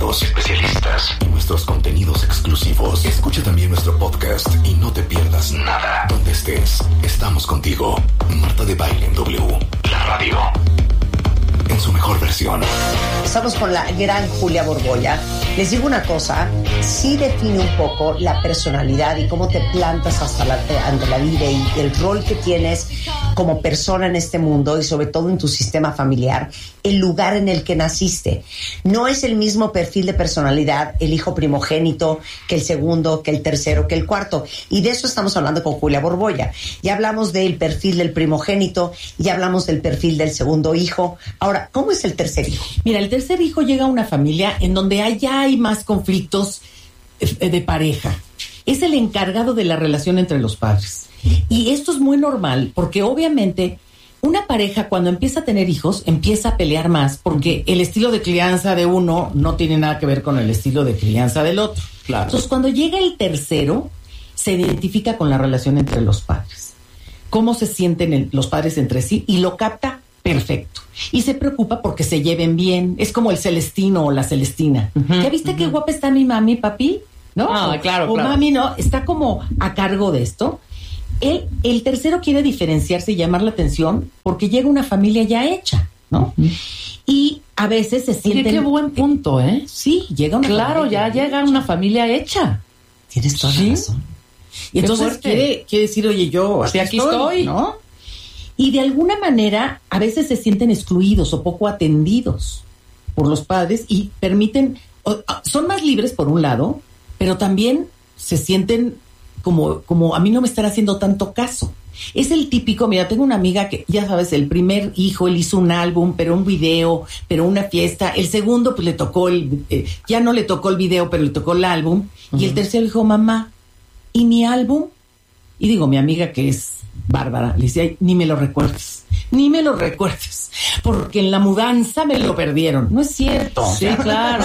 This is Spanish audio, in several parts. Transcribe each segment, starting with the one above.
expertos, especialistas y nuestros contenidos exclusivos. Escucha también nuestro podcast y no te pierdas nada. Donde estés, estamos contigo. Marta de Baile en W, la radio en su mejor versión. Estamos con la gran Julia Borbolla. Les digo una cosa, sí define un poco la personalidad y cómo te plantas ante la vida y el rol que tienes como persona en este mundo y sobre todo en tu sistema familiar, el lugar en el que naciste. No es el mismo perfil de personalidad el hijo primogénito que el segundo, que el tercero, que el cuarto. Y de eso estamos hablando con Julia Borbolla. Ya hablamos del perfil del primogénito, ya hablamos del perfil del segundo hijo. Ahora, ¿cómo es el tercer hijo? Mira, el tercer hijo llega a una familia en donde ya hay más conflictos de pareja. Es el encargado de la relación entre los padres. Y esto es muy normal porque obviamente una pareja cuando empieza a tener hijos empieza a pelear más porque el estilo de crianza de uno no tiene nada que ver con el estilo de crianza del otro. Claro. Entonces cuando llega el tercero se identifica con la relación entre los padres. Cómo se sienten los padres entre sí y lo capta perfecto. Y se preocupa porque se lleven bien. Es como el Celestino o la Celestina. ¿Ya viste qué guapa está mi mami, papi? ¿No? Claro. O mami, ¿no? Está como a cargo de esto. El tercero quiere diferenciarse y llamar la atención porque llega una familia ya hecha, ¿no? Y a veces se sienten... Oye, qué buen punto, ¿eh? Sí, llega una familia. Claro, ya llega una familia hecha. Tienes toda la razón. Y entonces quiere decir, oye, yo aquí estoy, ¿no? Y de alguna manera a veces se sienten excluidos o poco atendidos por los padres y permiten... son más libres por un lado, pero también se sienten como a mí no me están haciendo tanto caso. Es el típico, mira, tengo una amiga que, ya sabes, el primer hijo, él hizo un álbum, pero un video, pero una fiesta. El segundo, pues le tocó ya no le tocó el video, pero le tocó el álbum. Y el tercero dijo, mamá, ¿y mi álbum? Y digo, mi amiga que es bárbara, le decía, ni me lo recuerdes, porque en la mudanza me lo perdieron. No es cierto. Sí, claro.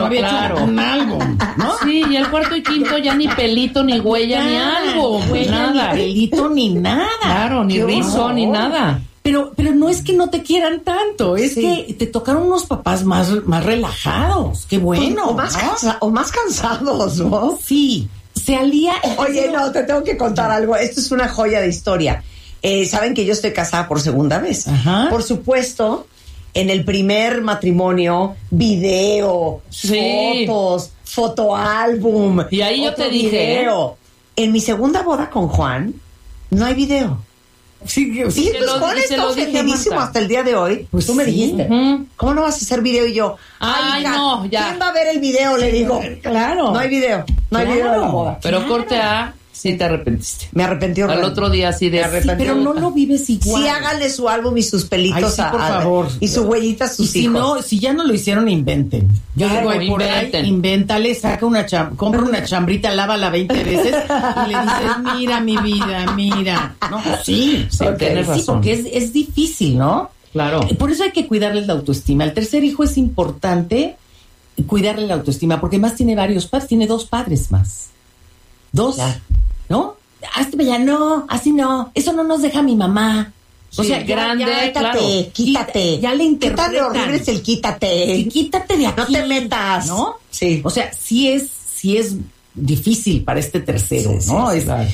Un álbum, ¿no? Sí, y el cuarto y quinto ya ni pelito, ni huella, ni álbum, nada. Ni pelito, ni nada. Claro, ni rizo, ni nada. Pero no es que no te quieran tanto, es que te tocaron unos papás más relajados. Qué bueno. Pues, o más cansados, ¿no? Sí. Se alía... Oye, no, te tengo que contar algo. Esto es una joya de historia. Saben que yo estoy casada por segunda vez. Ajá. Por supuesto, en el primer matrimonio, video, fotos, fotoálbum. Y ahí yo te dije... Video. En mi segunda boda con Juan, no hay video. Sí, pues Juan está ofendidísimo hasta el día de hoy. Pues tú me dijiste, ¿cómo no vas a hacer video? Y yo, ay, no, ya. ¿Quién va a ver el video? Le digo, claro. No hay video, no hay video de la boda. Pero corte A, sí te arrepentiste. Me arrepentí. Al otro día sí de sí, pero no lo vives igual. Sí, háganle su álbum y sus pelitos. Ay, sí, por favor. Y su huellita a sus hijos. No, si ya no lo hicieron, inventen. Yo digo, ahí por ahí, invéntale, saca compra una chambrita, lávala 20 veces y le dices, mira mi vida, mira. No, sí, tienes razón. Sí, porque es difícil, ¿no? Claro. Por eso hay que cuidarles la autoestima. El tercer hijo es importante cuidarle la autoestima, porque más tiene varios padres, tiene 2 padres más. 2, claro. ¿No? Hazte ya, no, así no, eso no nos deja mi mamá. O sea, grande, claro. Quítate. Ya le interpretan. Qué tan horrible es el quítate. Sí, quítate de aquí. No te metas. ¿No? Sí. O sea, sí es difícil para este tercero, sí, ¿no? Sí, claro.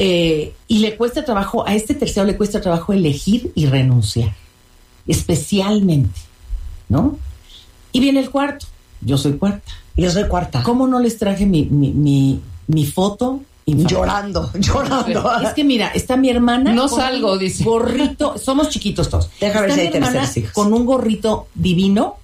Y le cuesta trabajo, a este tercero le cuesta trabajo elegir y renunciar. Especialmente, ¿no? Y viene el cuarto. Yo soy cuarta. ¿Cómo no les traje mi foto? Llorando. Es que mira, está mi hermana. No salgo, dice. Gorrito, somos chiquitos todos. Déjame ver si hay terceros hijos. Con un gorrito divino,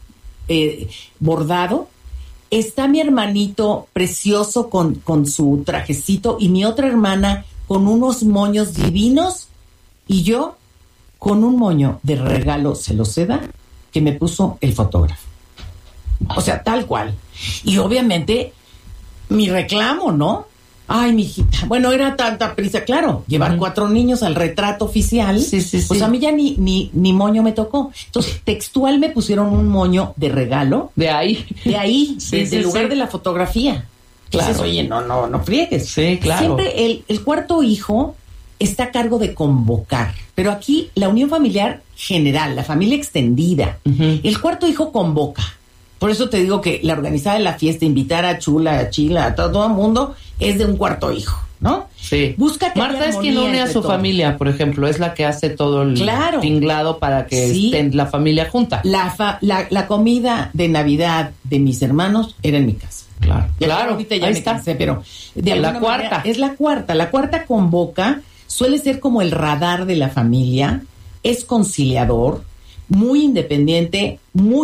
bordado. Está mi hermanito precioso con su trajecito. Y mi otra hermana con unos moños divinos. Y yo con un moño de regalo celoseda que me puso el fotógrafo. O sea, tal cual. Y obviamente, mi reclamo, ¿no? Ay, mijita. Bueno, era tanta prisa, claro. Llevar 4 niños al retrato oficial. Sí. Pues a mí ya ni moño me tocó. Entonces, textual me pusieron un moño de regalo. De ahí. Desde el lugar de la fotografía. Claro. Entonces, oye, no friegues. Sí, claro. Siempre el cuarto hijo está a cargo de convocar. Pero aquí, la unión familiar general, la familia extendida. El cuarto hijo convoca. Por eso te digo que la organizada de la fiesta, invitar a Chula, a Chila, a todo el mundo, es de un cuarto hijo, ¿no? Sí. Busca que Marta es quien une a su familia, por ejemplo, es la que hace todo el tinglado para que estén la familia junta. La comida de Navidad de mis hermanos era en mi casa. Claro. Ahorita ya me cansé, pero de la cuarta. Es la cuarta. La cuarta convoca, suele ser como el radar de la familia, es conciliador, muy independiente,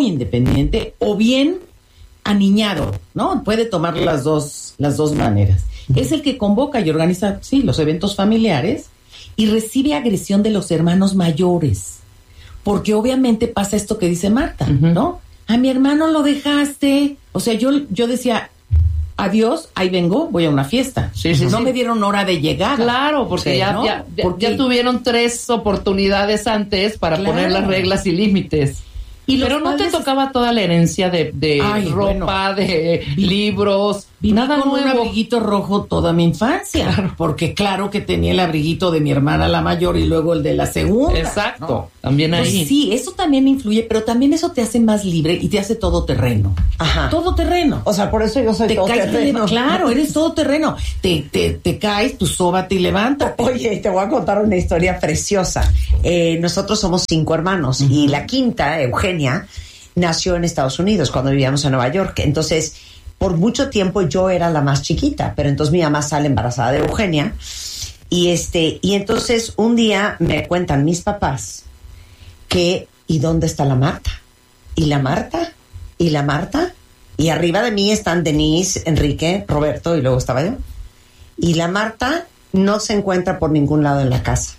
o bien aniñado, ¿no? Puede tomar las dos maneras. Es el que convoca y organiza, los eventos familiares y recibe agresión de los hermanos mayores. Porque obviamente pasa esto que dice Marta, ¿no? A mi hermano lo dejaste. O sea, yo decía, adiós, ahí vengo, voy a una fiesta. No me dieron hora de llegar. Claro, porque ya tuvieron 3 oportunidades antes para poner las reglas y límites. Pero no te tocaba toda la herencia de ropa, de libros, nada con nuevo. Un abriguito rojo toda mi infancia, porque claro que tenía el abriguito de mi hermana la mayor y luego el de la segunda. Exacto, ¿no? También ahí. Pues sí, eso también influye, pero también eso te hace más libre y te hace todoterreno. Ajá. Todoterreno. O sea, por eso yo soy todoterreno. Claro, eres todoterreno. Te caes, tú sóbate y levántate. Oye, te voy a contar una historia preciosa. Nosotros somos 5 hermanos y la quinta, Eugenia, nació en Estados Unidos cuando vivíamos en Nueva York. Entonces, por mucho tiempo yo era la más chiquita, pero entonces mi mamá sale embarazada de Eugenia y entonces un día me cuentan mis papás que ¿y dónde está la Marta? ¿Y la Marta? ¿Y la Marta? Y arriba de mí están Denise, Enrique, Roberto y luego estaba yo. Y la Marta no se encuentra por ningún lado en la casa.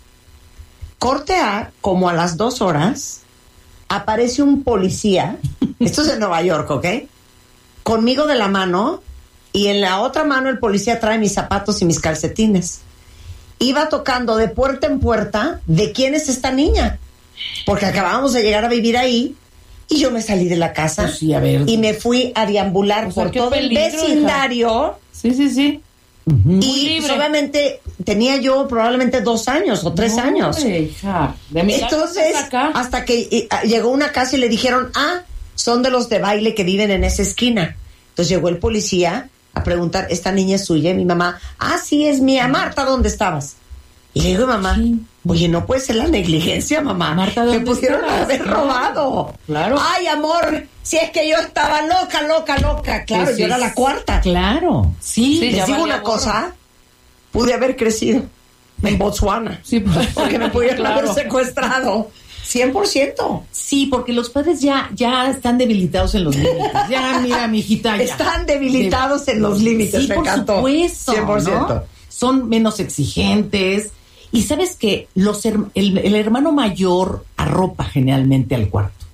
Corte A, como a las 2 horas, aparece un policía, esto es en Nueva York, ¿ok? Conmigo de la mano, y en la otra mano el policía trae mis zapatos y mis calcetines. Iba tocando de puerta en puerta de quién es esta niña, porque acabábamos de llegar a vivir ahí, y yo me salí de la casa y me fui a deambular por todo el vecindario. Sí. Y pues, obviamente tenía yo probablemente 2 años o 3 años. Entonces, hasta que llegó una casa y le dijeron, son de los de baile que viven en esa esquina. Entonces llegó el policía a preguntar, ¿esta niña es suya? Y mi mamá, sí, es mía. Marta, ¿dónde estabas? Y le digo, mamá, oye, no puede ser la negligencia, mamá. Marta, me pudieron haber robado. Claro. Ay, amor, si es que yo estaba loca. Claro, yo era la cuarta. Claro, sí. Les digo una cosa, pude haber crecido en Botswana. Porque me pudieron haber secuestrado. 100%. Sí, porque los padres ya están debilitados en los límites. Ya, mira, mijita, ya. Están debilitados en los límites, sí, me encantó. Por supuesto, 100%. ¿no? Son menos exigentes. Y sabes que el hermano mayor arropa generalmente al cuarto.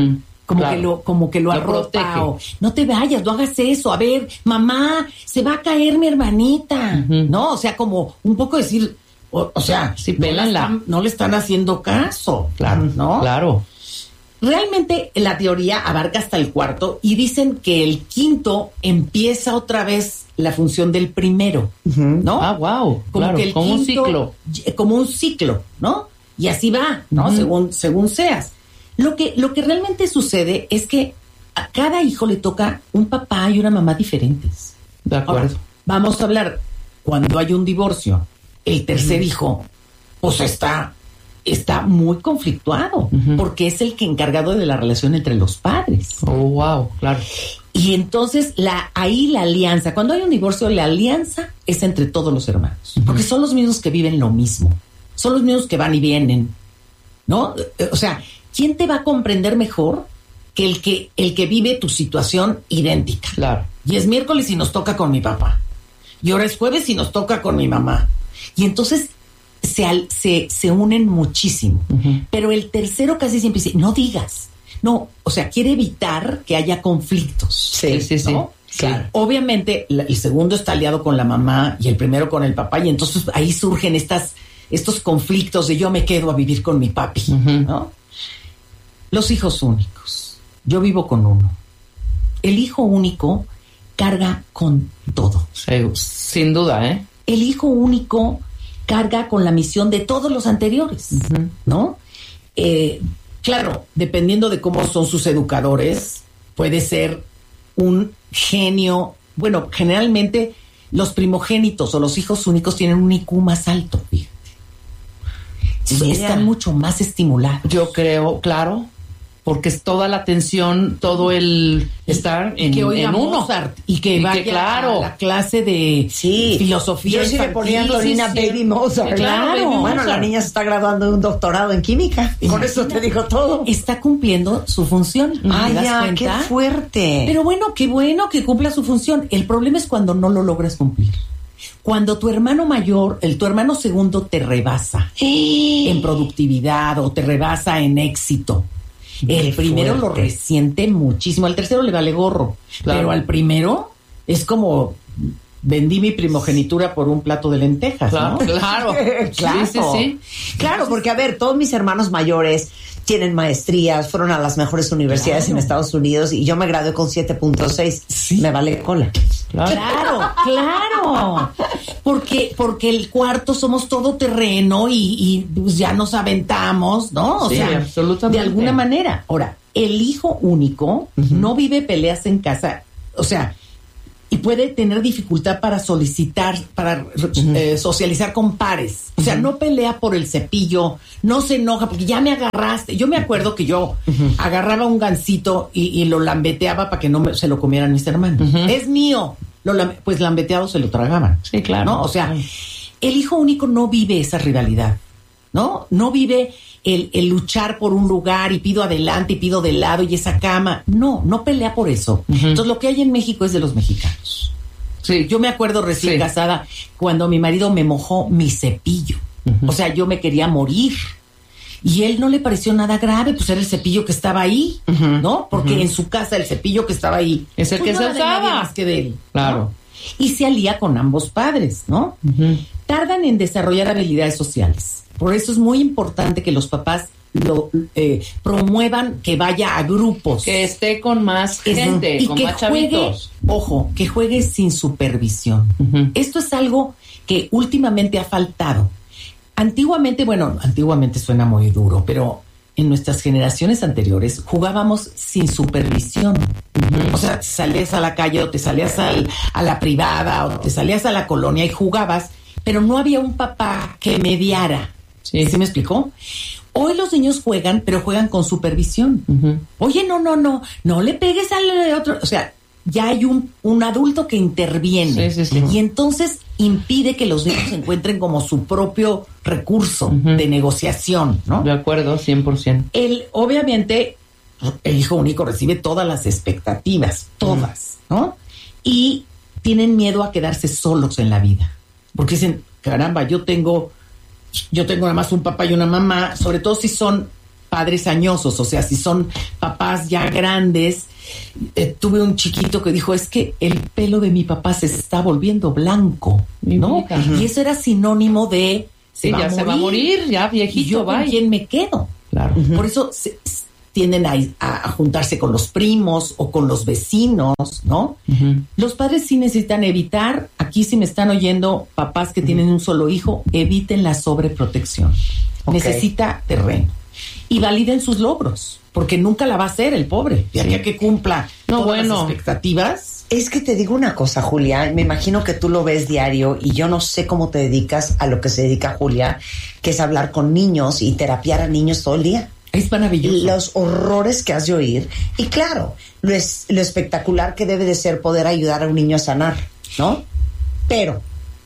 Como que lo arropa. O, no te vayas, no hagas eso. A ver, mamá, se va a caer mi hermanita. ¿No? O sea, como un poco decir, o sea, sí, no le están haciendo caso. Claro, ¿no? Claro. Realmente la teoría abarca hasta el cuarto y dicen que el quinto empieza otra vez la función del primero, ¿no? Wow. Como que el como quinto, un ciclo. Como un ciclo, ¿no? Y así va, ¿no? Según seas. Lo que realmente sucede es que a cada hijo le toca un papá y una mamá diferentes. De acuerdo. Ahora, vamos a hablar, cuando hay un divorcio, el tercer hijo, pues está muy conflictuado, porque es el que encargado de la relación entre los padres. Oh, wow, claro. Y entonces ahí la alianza, cuando hay un divorcio, la alianza es entre todos los hermanos, porque son los mismos que viven lo mismo, son los mismos que van y vienen, ¿no? O sea, ¿quién te va a comprender mejor que el que vive tu situación idéntica? Claro. Y es miércoles y nos toca con mi papá, y ahora es jueves y nos toca con mi mamá, y entonces se unen muchísimo. Pero el tercero casi siempre dice, no digas. No, o sea, quiere evitar que haya conflictos. Sí. ¿no? Claro. Obviamente, el segundo está aliado con la mamá y el primero con el papá, y entonces ahí surgen estos conflictos de yo me quedo a vivir con mi papi, ¿no? Los hijos únicos. Yo vivo con uno. El hijo único carga con todo. Sin duda, ¿eh? El hijo único carga con la misión de todos los anteriores, ¿no? Claro, dependiendo de cómo son sus educadores, puede ser un genio. Bueno, generalmente los primogénitos o los hijos únicos tienen un IQ más alto, fíjate. Sí, están mucho más estimulados. Yo creo, claro, porque es toda la atención, todo el estar en uno. Mozart, y que vaya a la clase de filosofía. Yo sí le ponía a Baby Mozart. Claro. Bueno, la niña se está graduando de un doctorado en química. Y con eso te digo todo. Está cumpliendo su función. Ay, ya, qué fuerte. Pero bueno que cumpla su función. El problema es cuando no lo logras cumplir. Cuando tu hermano mayor, tu hermano segundo te rebasa en productividad o te rebasa en éxito. El primero lo resiente muchísimo, al tercero le vale gorro, pero al primero es como vendí mi primogenitura por un plato de lentejas, ¿no? Claro. Sí. Claro, porque a ver, todos mis hermanos mayores tienen maestrías, fueron a las mejores universidades en Estados Unidos y yo me gradué con 7.6. Sí. Me vale cola. Claro. Porque el cuarto somos todo terreno y pues ya nos aventamos, ¿no? O sea, absolutamente. De alguna manera. Ahora, el hijo único no vive peleas en casa, o sea, y puede tener dificultad para solicitar, para socializar con pares. O sea, no pelea por el cepillo, no se enoja porque ya me agarraste. Yo me acuerdo que yo agarraba un gansito y lo lambeteaba para que no se lo comieran mis hermanos. Es mío. Pues lambeteado se lo tragaban. Sí, claro. ¿No? O sea, el hijo único no vive esa rivalidad, ¿no? No vive el luchar por un lugar y pido adelante y pido de lado y esa cama. No pelea por eso. Entonces, lo que hay en México es de los mexicanos. Sí. Yo me acuerdo recién casada cuando mi marido me mojó mi cepillo. O sea, yo me quería morir. Y él no le pareció nada grave, pues era el cepillo que estaba ahí, ¿no? Porque en su casa el cepillo que estaba ahí es el que se usaba más que de él. Claro. ¿No? Y se alía con ambos padres, ¿no? Tardan en desarrollar habilidades sociales. Por eso es muy importante que los papás lo promuevan, que vaya a grupos, que esté con más gente, y con que más juegue, chavitos. ojo, que juegue sin supervisión. Esto es algo que últimamente ha faltado. Antiguamente suena muy duro, pero en nuestras generaciones anteriores jugábamos sin supervisión. O sea, te salías a la calle o te salías a la privada o te salías a la colonia y jugabas, pero no había un papá que mediara. ¿Sí me explicó? Hoy los niños juegan, pero juegan con supervisión. Oye, no le pegues al otro. O sea, ya hay un adulto que interviene. Sí. Y entonces impide que los niños encuentren como su propio recurso de negociación, ¿no? De acuerdo, 100%. Obviamente, el hijo único recibe todas las expectativas, todas, ¿no? Y tienen miedo a quedarse solos en la vida. Porque dicen, caramba, yo tengo nada más un papá y una mamá, sobre todo si son padres añosos, o sea, si son papás ya grandes. Tuve un chiquito que dijo, es que el pelo de mi papá se está volviendo blanco, ¿no? Y eso era sinónimo de se va a morir, ya viejito, ¿y yo con quién me quedo? Claro. Por eso tienden a juntarse con los primos o con los vecinos, ¿no? Los padres sí necesitan evitar, aquí si me están oyendo papás que tienen un solo hijo, eviten la sobreprotección. Necesita terreno. Y validen sus logros, porque nunca la va a hacer el pobre, de aquí a que cumpla todas las expectativas. Es que te digo una cosa, Julia, me imagino que tú lo ves diario y yo no sé cómo te dedicas a lo que se dedica Julia, que es hablar con niños y terapiar a niños todo el día. Es maravilloso. Los horrores que has de oír y claro, lo espectacular que debe de ser poder ayudar a un niño a sanar, ¿no? Pero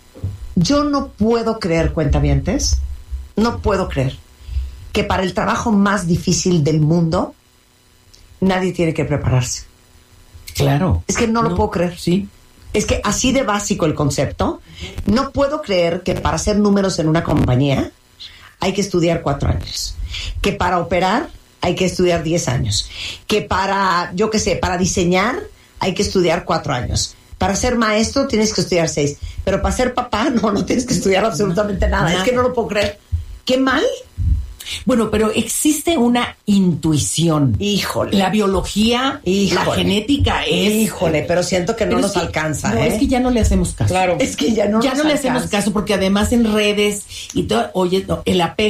yo no puedo creer, cuentavientes, no puedo creer que para el trabajo más difícil del mundo nadie tiene que prepararse. Claro. Es que no lo puedo creer. Sí. Es que así de básico el concepto. No puedo creer que para hacer números en una compañía hay que estudiar 4 años. Que para operar hay que estudiar 10 años. Que para, para diseñar hay que estudiar 4 años. Para ser maestro tienes que estudiar 6. Pero para ser papá no tienes que estudiar absolutamente nada. Es que no lo puedo creer. ¡Qué mal! Bueno, pero existe una intuición. Híjole. La biología, la genética es... Híjole, pero siento que no nos alcanza, No, es que ya no le hacemos caso. Claro. Es que ya no le hacemos caso porque además en redes y todo, oye, el apego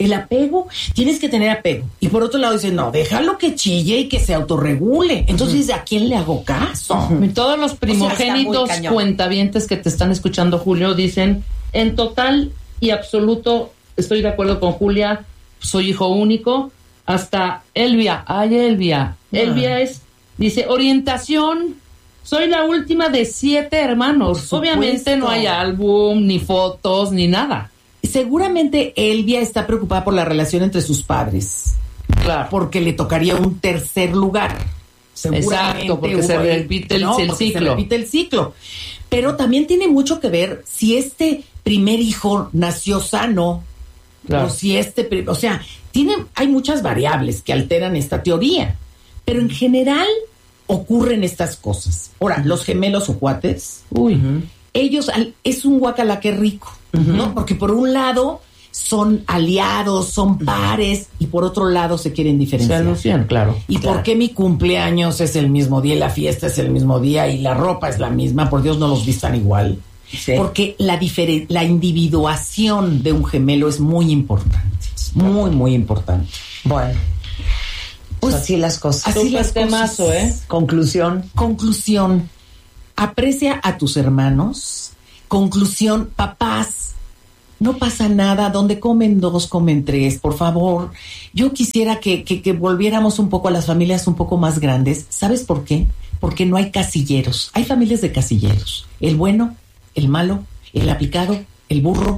El apego, tienes que tener apego. Y por otro lado dicen, no, déjalo que chille y que se autorregule. Entonces, ¿a quién le hago caso? Todos los primogénitos cuentavientes que te están escuchando, Julio, dicen, en total y absoluto, estoy de acuerdo con Julia, soy hijo único, hasta Elvia. Ay, Elvia. Elvia dice, orientación, soy la última de 7 hermanos. Obviamente no hay álbum, ni fotos, ni nada. Seguramente Elvia está preocupada por la relación entre sus padres. Claro. Porque le tocaría un tercer lugar. Exacto, porque se repite el ciclo. Se repite el ciclo. Pero también tiene mucho que ver si este primer hijo nació sano. Claro. O si o sea, hay muchas variables que alteran esta teoría. Pero en general ocurren estas cosas. Ahora, los gemelos o cuates, ellos es un guacala que rico, ¿no? Porque por un lado son aliados, son pares, y por otro lado se quieren diferenciar. Se anuncian, claro. ¿Y por qué mi cumpleaños es el mismo día y la fiesta es el mismo día y la ropa es la misma? Por Dios, no los vistan igual. Sí. Porque la individuación de un gemelo es muy importante. Muy, muy importante. Bueno. Pues así las cosas. Así las temazo, cosas. Conclusión. Aprecia a tus hermanos. Conclusión, papás. No pasa nada, donde comen 2, comen 3, por favor. Yo quisiera que volviéramos un poco a las familias un poco más grandes. ¿Sabes por qué? Porque no hay casilleros. Hay familias de casilleros. El bueno, el malo, el aplicado, el burro.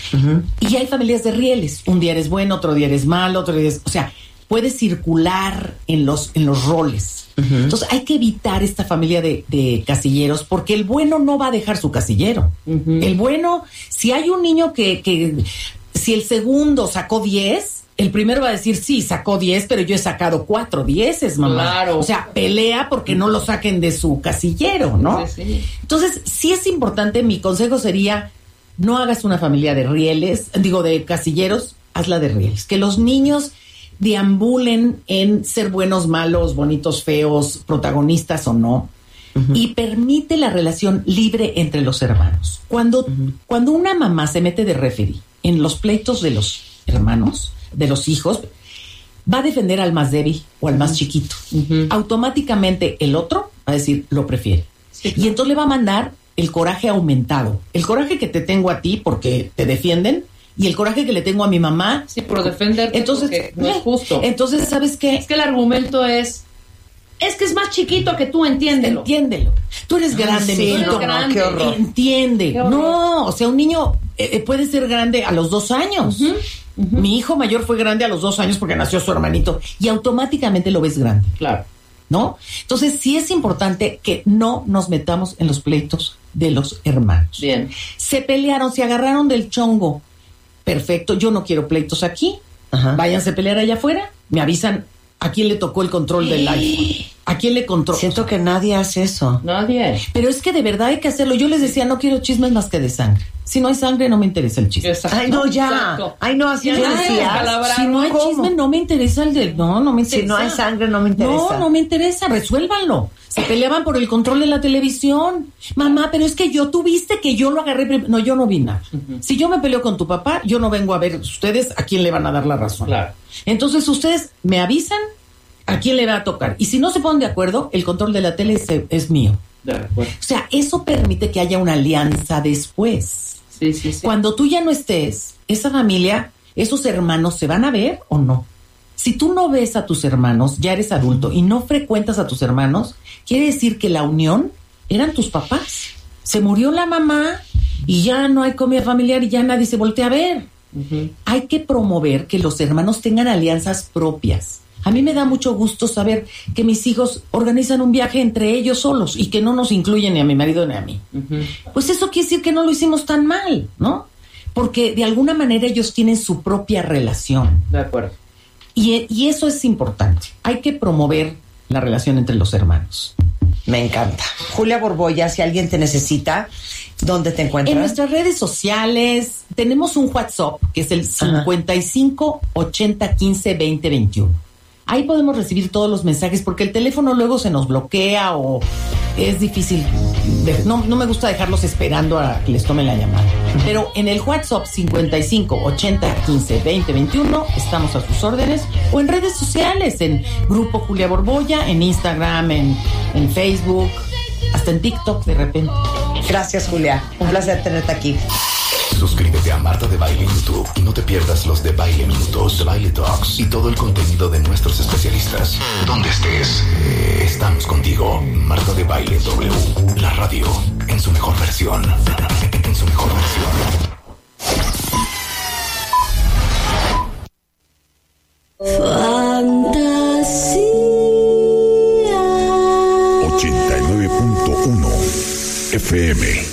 Y hay familias de rieles. Un día eres bueno, otro día eres malo, otro día eres... O sea, puedes circular en los roles. Entonces hay que evitar esta familia de casilleros, porque el bueno no va a dejar su casillero. El bueno, si hay un niño que si el segundo sacó 10, el primero va a decir, sí, sacó 10, pero yo he sacado 4 10, mamá. Claro. O sea, pelea porque no lo saquen de su casillero, ¿no? Sí. Entonces, sí es importante, mi consejo sería, no hagas una familia de rieles, de casilleros, hazla de rieles. Que los niños deambulen en ser buenos, malos, bonitos, feos, protagonistas o no, y permite la relación libre entre los hermanos. Cuando una mamá se mete de referee en los pleitos de los hermanos, de los hijos, va a defender al más débil o al más chiquito. Automáticamente el otro va a decir, lo prefiere. Sí, claro. Y entonces le va a mandar el coraje aumentado. El coraje que te tengo a ti porque te defienden, y el coraje que le tengo a mi mamá. Sí, por defenderte. Entonces, no es justo. Entonces, ¿sabes qué? Es que el argumento es que es más chiquito que tú, entiéndelo. Tú eres grande, sí, mijito. No, qué horror. Entiende. Qué horror. No, o sea, un niño puede ser grande a los 2 años. Mi hijo mayor fue grande a los 2 años porque nació su hermanito. Y automáticamente lo ves grande. Claro. ¿No? Entonces, sí es importante que no nos metamos en los pleitos de los hermanos. Bien. Se pelearon, se agarraron del chongo. Perfecto, yo no quiero pleitos aquí. Váyanse a pelear allá afuera. Me avisan a quién le tocó el control del iPhone. ¿A quién le controló? Siento que nadie hace eso. Nadie. Pero es que de verdad hay que hacerlo. Yo les decía, no quiero chismes más que de sangre. Si no hay sangre, no me interesa el chisme. Exacto. Ay, no, ya. Exacto. Ay, no, así Ya, decías. si no hay chisme, no me interesa el de... No me interesa. Si no hay sangre, no me interesa. No me interesa. Resuélvanlo. Se peleaban por el control de la televisión. Mamá, pero es que tú viste que yo lo agarré primero. No, yo no vi nada. Si yo me peleo con tu papá, yo no vengo a ver ustedes a quién le van a dar la razón. Claro. Entonces ustedes me avisan a quién le va a tocar. Y si no se ponen de acuerdo, el control de la tele es mío. De acuerdo. O sea, eso permite que haya una alianza después. Sí. Cuando tú ya no estés, esa familia, esos hermanos, ¿se van a ver o no? Si tú no ves a tus hermanos, ya eres adulto y no frecuentas a tus hermanos, quiere decir que la unión eran tus papás. Se murió la mamá y ya no hay comida familiar y ya nadie se voltea a ver. Hay que promover que los hermanos tengan alianzas propias. A mí me da mucho gusto saber que mis hijos organizan un viaje entre ellos solos y que no nos incluyen ni a mi marido ni a mí. Pues eso quiere decir que no lo hicimos tan mal, ¿no? Porque de alguna manera ellos tienen su propia relación. De acuerdo. Y eso es importante. Hay que promover la relación entre los hermanos. Me encanta. Julia Borboya, si alguien te necesita, ¿dónde te encuentras? En nuestras redes sociales tenemos un WhatsApp que es el 55 80 15 20 21. Ahí podemos recibir todos los mensajes porque el teléfono luego se nos bloquea o es difícil. No me gusta dejarlos esperando a que les tomen la llamada. Pero en el WhatsApp 55 80 15 20 21 estamos a sus órdenes, o en redes sociales, en Grupo Julia Borbolla, en Instagram, en Facebook, hasta en TikTok de repente. Gracias, Julia. Un placer tenerte aquí. Suscríbete a Marta de Baile en YouTube y no te pierdas los de Baile Minutos, de Baile Talks y todo el contenido de nuestros especialistas. Donde estés, estamos contigo. Marta de Baile W, la radio en su mejor versión. En su mejor versión. Fantasía 89.1 FM.